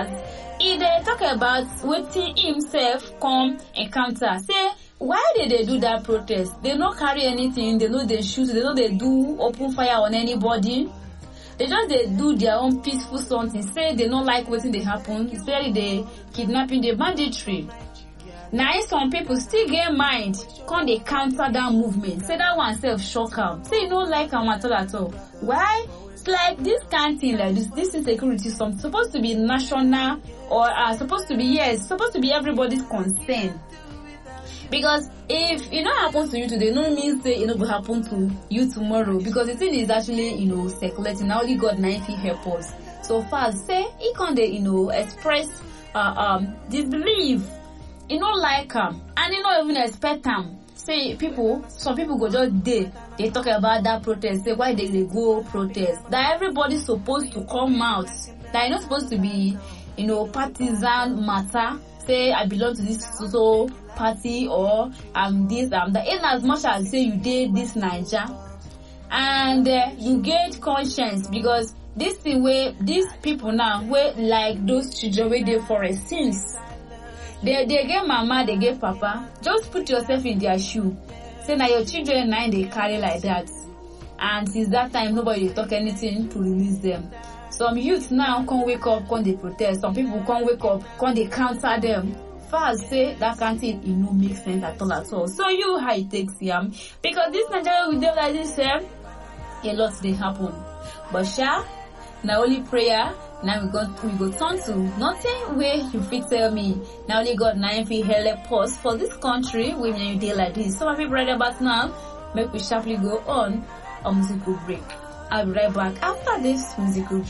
Falz, he dey talk about wetin himself come encounter. Say why they do that protest? They no carry anything, they no dey shoot, they no dey do open fire on anybody. They just dey do their own peaceful something. Say they no like wetin dey happen, especially the kidnapping, the banditry. Now some people still get mind, come dey counter that movement. Say that one self shock am. Say you no like am at all. Why? It's like this kind thing, like this insecurity, something supposed to be national or supposed to be everybody's concern. Because if it not happen to you today, no means say it not will happen to you tomorrow. Because the thing is actually, circulating. Now only God now fit help us. So far, say he can express disbelief. You no like him, and you not even expect him. Say some people go just they talk about that protest. Say why they go protest. That everybody's supposed to come out. That it's not supposed to be partisan matter. Say I belong to this so party or this that. In as much as say you did this Niger, and you get conscience, because this thing where these people now where like those children where they forest since they get mama, they get papa. Just put yourself in their shoe. Say now your children now they carry like that, and since that time nobody talk anything to release them. Some youth now can't wake up, can't they protest. Some people can't wake up, can't they counter them. Falz say that can't it no make sense at all. So you how it takes him, because this Nigeria we do like this, a lot they happen. But now only prayer. Now we go turn to nothing where you fit tell me. Now only God now fit help us for this country when you deal like this. So my people right about now, make we sharply go on a musical break. I'll be right back after this musical break.